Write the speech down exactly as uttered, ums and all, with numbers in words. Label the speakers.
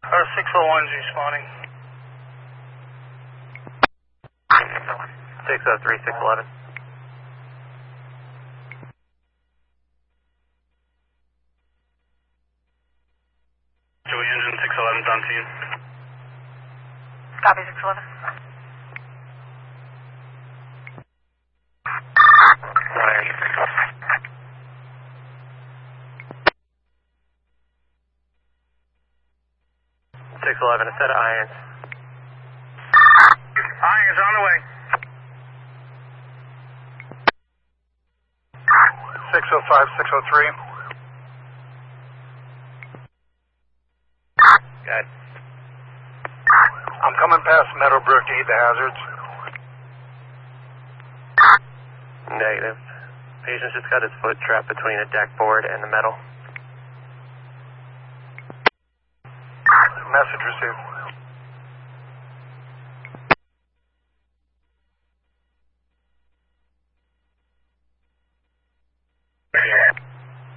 Speaker 1: Our six oh one's responding.
Speaker 2: six oh three, six eleven.
Speaker 1: Joey engine six eleven's on scene.
Speaker 3: Copy, six eleven.
Speaker 2: six eleven, a set of irons.
Speaker 1: Irons on the way. six oh five, six oh three.
Speaker 2: Good.
Speaker 1: I'm coming past Meadowbrook to eat the hazards.
Speaker 2: Negative. Patient's just got his foot trapped between a deck board and the metal.
Speaker 1: Message received.